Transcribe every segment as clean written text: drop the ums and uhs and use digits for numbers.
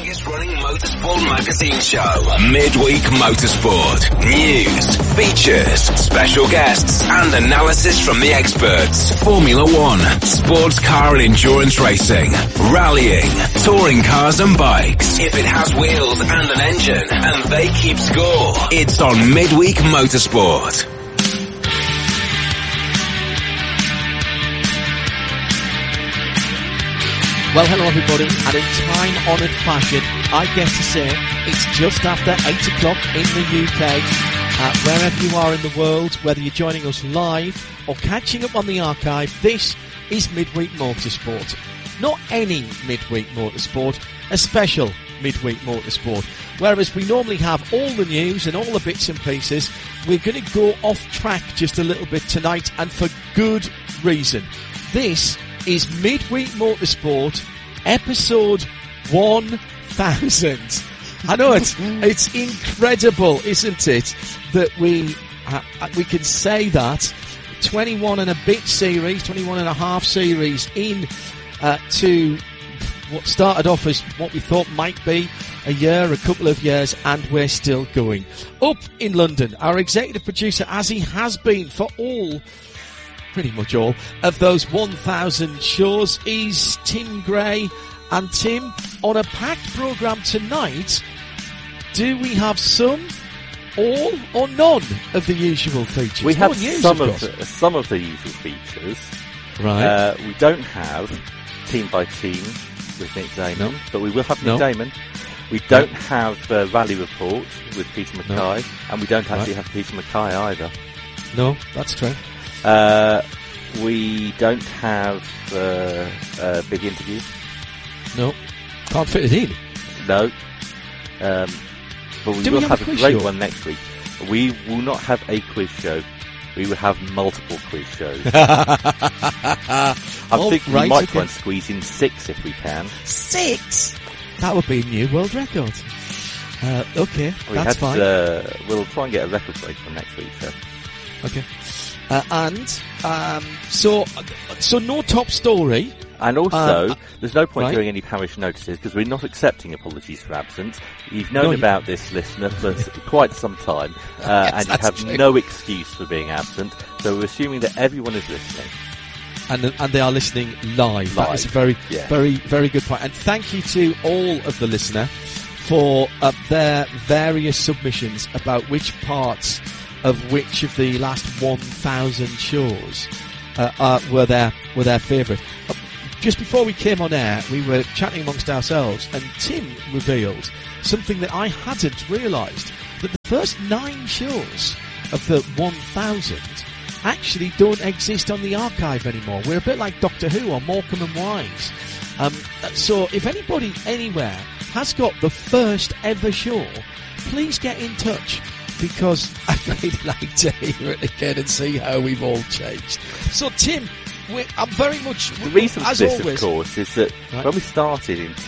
longest running motorsport magazine show, Midweek Motorsport. News, features, special guests, and analysis from the experts. Formula One, sports car and endurance racing, rallying, touring cars and bikes. If it has wheels and an engine, and they keep score, it's on Midweek Motorsport. Well, hello everybody, and in time-honoured fashion, I get to say it's just after 8 o'clock in the UK. Wherever you are in the world, whether you're joining us live or catching up on the archive, this is Midweek Motorsport. Not any Midweek Motorsport, a special Midweek Motorsport. Whereas we normally have all the news and all the bits and pieces, we're going to go off track just a little bit tonight, and for good reason. This is Midweek Motorsport, episode 1000. I know it's incredible, isn't it, that we can say that 21 and a bit series, 21 and a half series in to what started off as what we thought might be a year, a couple of years, and we're still going. Up in London, our executive producer, as he has been for pretty much all of those 1000 shows, is Tim Gray. And Tim, on a packed programme tonight, do we have some, all, or none of the usual features? We have some of the usual features. Right. We don't have team by team with Nick Damon, but we will have Nick Damon. We don't have Rally Report with Peter Mackay, and we don't actually have Peter Mackay either. No, that's true. We don't have big interviews. No, can't fit it in. No. But we will have a great one next week. We will not have a quiz show. We will have multiple quiz shows. I'm thinking we might try and squeeze in 6 if we can. 6? That would be a new world record. Okay, that's fine. We'll try and get a record break for next week's show. Okay. So no top story. And also, there's no point doing any parish notices because we're not accepting apologies for absence. You've known about this, listener, for quite some time, and you have no excuse for being absent. So we're assuming that everyone is listening. And they are listening live. That is a very, very good point. And thank you to all of the listener for their various submissions about which parts of which of the last 1000 shows were their favourite. Just before we came on air, we were chatting amongst ourselves, and Tim revealed something that I hadn't realised, that the first 9 shows of the 1000 actually don't exist on the archive anymore. We're a bit like Doctor Who or Morecambe and Wise. So if anybody anywhere has got the first ever show, please get in touch, because I'd really like to hear it again and see how we've all changed. So Tim, I'm very much... The reason for this, always, of course, is that when we started in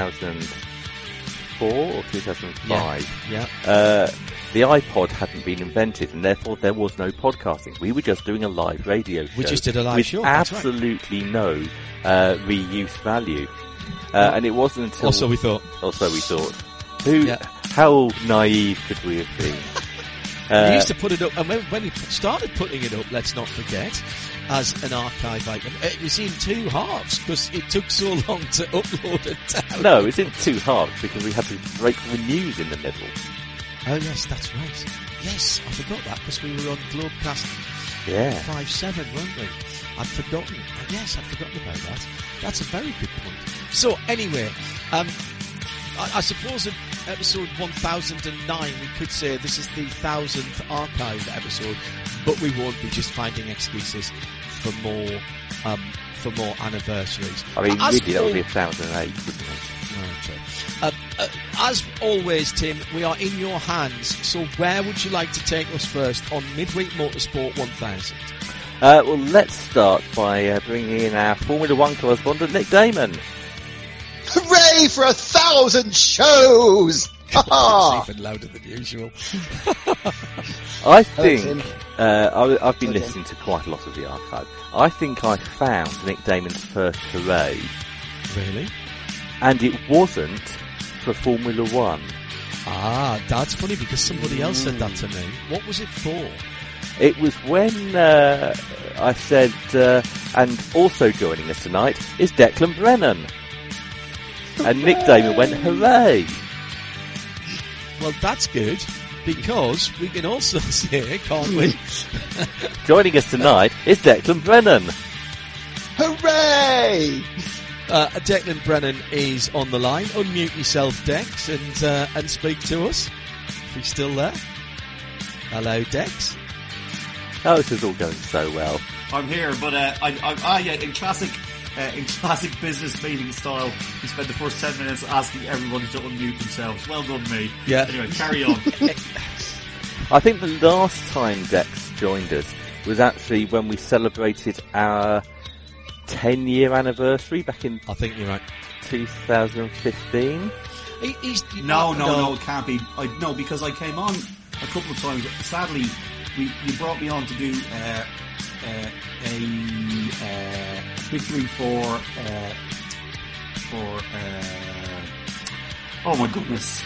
2004 or 2005, the iPod hadn't been invented, and therefore there was no podcasting. We were just doing a live radio show. We just did a live show. With absolutely no reuse value. And it wasn't until... Also we thought. How naive could we have been? We used to put it up, and when we started putting it up, let's not forget, as an archive item, it was in 2 halves, because it took so long to upload it down. No, it's in 2 halves, because we had to break the news in the middle. Oh yes, that's right. Yes, I forgot that, because we were on Globecast 5-7, weren't we? I'd forgotten. Yes, I'd forgotten about that. That's a very good point. So, anyway, I suppose in episode 1009 we could say this is the 1000th archived episode, but we won't be just finding excuses for more anniversaries. I mean, really, that would be 1008, wouldn't it? As always, Tim, we are in your hands, so where would you like to take us first on Midweek Motorsport 1000? Well, let's start by bringing in our Formula One correspondent, Nick Damon. Hooray for 1,000 shows! It's even louder than usual. I think I've been listening to quite a lot of the archive. I think I found Nick Damon's first parade. Really? And it wasn't for Formula One. Ah, that's funny because somebody else said that to me. What was it for? It was when I said, and also joining us tonight is Declan Brennan. And Nick Damon went, hooray! Well, that's good, because we can also say, can't we? Joining us tonight is Declan Brennan. Hooray! Declan Brennan is on the line. Unmute yourself, Dex, and speak to us. If he's still there. Hello, Dex. Oh, this is all going so well. I'm here, but in classic business meeting style, we spent the first 10 minutes asking everybody to unmute themselves. Well done, me. Yeah. Anyway, carry on. I think the last time Dex joined us was actually when we celebrated our 10-year anniversary back in... I think you're right. 2015? No, it can't be. No, because I came on a couple of times. Sadly, you brought me on to do a victory for oh my goodness,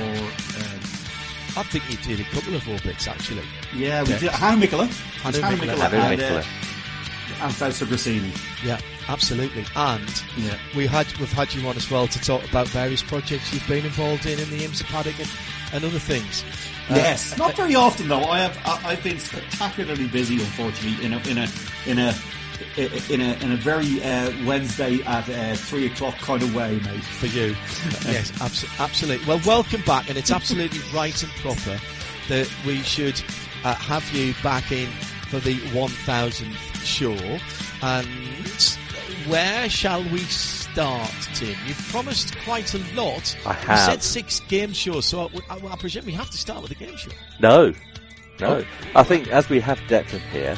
I think you did a couple of orbits actually. Yeah, we did Hannu Mikkola and Fausto Grassini. Yeah, absolutely. And we've had you on as well to talk about various projects you've been involved in the IMSA paddock and other things. Yes, not very often though. I've been spectacularly busy, unfortunately, in a very Wednesday at 3:00 kind of way, mate. For you, yes, absolutely. Well, welcome back, and it's absolutely right and proper that we should have you back in for the 1000th show. And where shall we start, Tim? You've promised quite a lot. I have. You said 6 game shows, so I presume we have to start with the game show. No. I think as we have Declan here,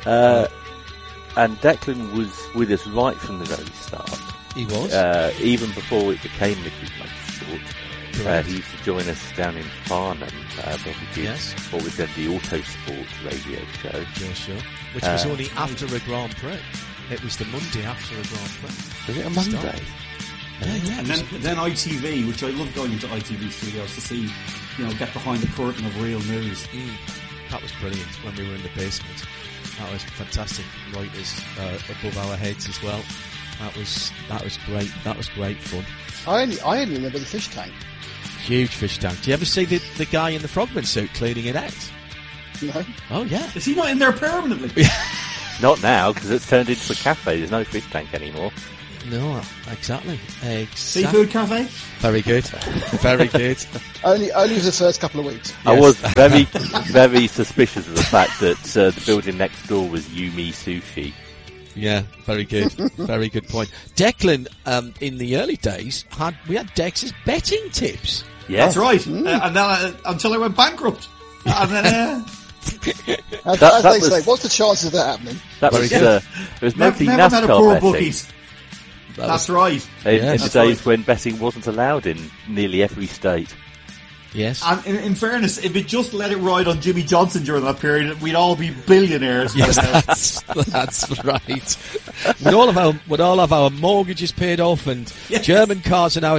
and Declan was with us right from the very start. He was. Even before it became Midweek Motorsport. He used to join us down in Farnham when we did what was then the Autosport radio show. Sure. Which was only after a Grand Prix. It was the Monday after a Grand Prix. Was it a Monday? Yeah. And then ITV, which I love going into ITV studios to see, get behind the curtain of real news. That was brilliant when we were in the basement. That was fantastic. Writers above our heads as well. That was great. That was great fun. I only remember the fish tank. Huge fish tank. Do you ever see the guy in the frogman suit cleaning it out? No. Oh yeah. Is he not in there permanently? Not now, because it's turned into a cafe. There's no fish tank anymore. No, exactly. Seafood cafe? Very good. Very good. Only for the first couple of weeks. Yes. I was very, very suspicious of the fact that the building next door was Yumi Sushi. Yeah, very good. Very good point. Declan, in the early days, we had Dex's betting tips. Yeah, that's right. And then until I went bankrupt. And then... As they say, what's the chances of that happening? That was it was mostly never met a poor betting. Bookies. That's right. In the days when betting wasn't allowed in nearly every state. Yes. And in fairness, if it just let it ride on Jimmy Johnson during that period, we'd all be billionaires. Yes, that's right. With all of our mortgages paid off and German cars are now.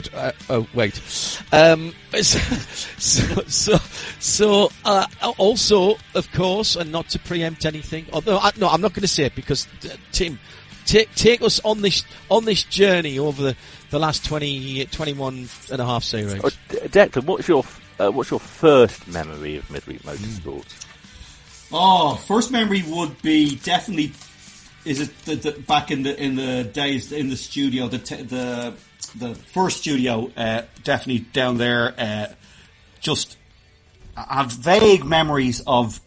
Also, of course, and not to preempt anything. Although I'm not going to say it because Tim, take us on this journey over the last 21 and a half series. Declan, what's your first memory of Midweek Motorsport? First memory would be definitely back in the days in the studio, the first studio, definitely down there. Just I have vague memories of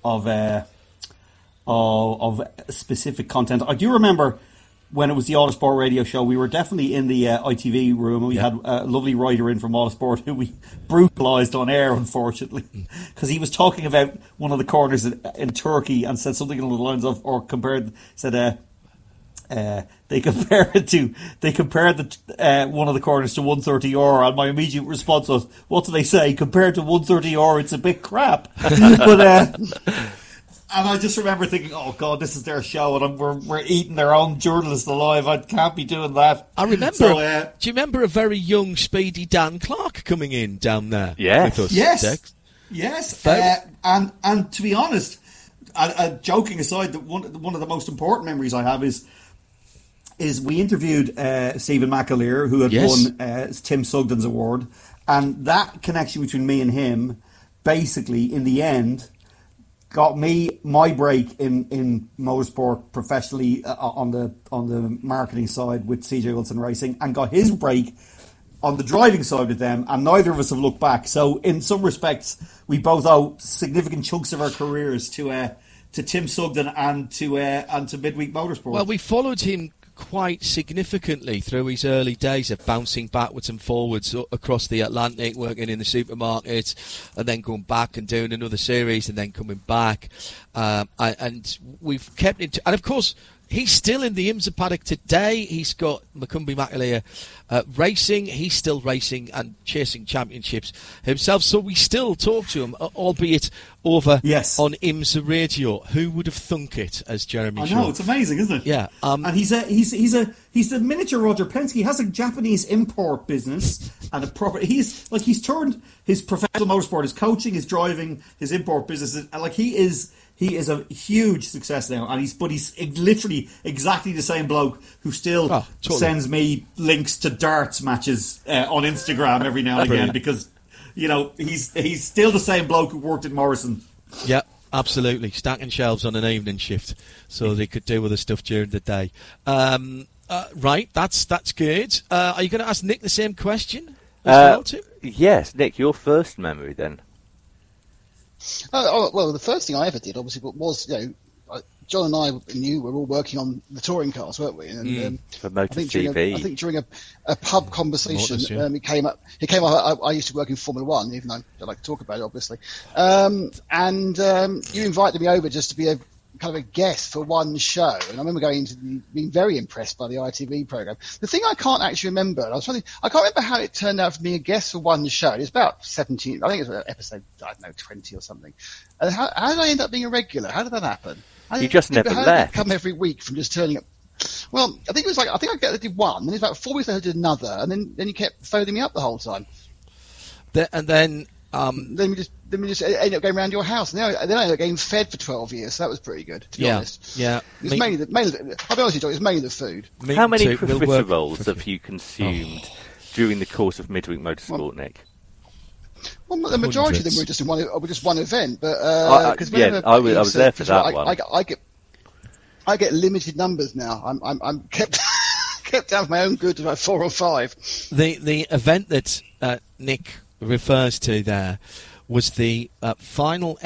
specific content. I do remember when it was the Autosport radio show, we were definitely in the ITV room, and we had a lovely writer in from Autosport who we brutalised on air, unfortunately, because he was talking about one of the corners in Turkey and said something along the lines of, they compared one of the corners to 130R, and my immediate response was, what do they say? Compared to 130R, it's a bit crap. But And I just remember thinking, oh God, this is their show, and we're eating their own journalist alive. I can't be doing that. I remember. So, do you remember a very young, speedy Dan Clark coming in down there? Yes. With us, yes, Dex? yes. And to be honest, joking aside, one of the most important memories I have is we interviewed Stephen McAleer, who had won Tim Sugden's award, and that connection between me and him, basically, in the end, got me my break in motorsport professionally on the marketing side with CJ Wilson Racing, and got his break on the driving side with them, and neither of us have looked back. So in some respects, we both owe significant chunks of our careers to Tim Sugden and to Midweek Motorsport. Well, we followed him quite significantly through his early days of bouncing backwards and forwards across the Atlantic, working in the supermarkets, and then going back and doing another series, and then coming back. And we've kept it. And of course, he's still in the IMSA paddock today. He's got Macumbi McAleer racing. He's still racing and chasing championships himself. So we still talk to him, albeit over on IMSA radio. Who would have thunk it, as Jeremy Shaw? I know, it's amazing, isn't it? Yeah. And he's the miniature Roger Penske. He has a Japanese import business and a proper. He's turned his professional motorsport, his coaching, his driving, his import business, and like he is a huge success now, and he's literally exactly the same bloke who still sends me links to darts matches on Instagram every now and again, because he's still the same bloke who worked at Morrison. Yeah, absolutely, stacking shelves on an evening shift so they could do other stuff during the day. Right, that's good. Are you going to ask Nick the same question as well, too? Yes, Nick, your first memory then. Well, the first thing I ever did, obviously, was John and I and you were all working on the touring cars, weren't we? And for MotoGP. I think during a pub conversation, it came up. I used to work in Formula One, even though I don't like to talk about it, obviously. You invited me over just to be a kind of a guest for one show, and I remember being very impressed by the ITV program. The thing I can't actually remember, I can't remember how it turned out for being a guest for one show. It was about 17, I think it was episode 20 or something. And how did I end up being a regular? How did that happen? You just never left. How did I come every week from just turning up? Well, I think I did one, and it was about 4 weeks later I did another, and then you kept phoning me up the whole time. Then we just ended up going around your house, and then I ended up getting fed for 12 years, so that was pretty good, to be honest. Yeah, it was mainly I'll be honest with you, John, it was mainly the food. How many profiteroles have you consumed during the course of Midweek Motorsport, Nick? Well, the majority of them were just one event, but I was there for that one. I get limited numbers now. I'm kept down for my own good to about 4 or 5. The event that Nick refers to there was the final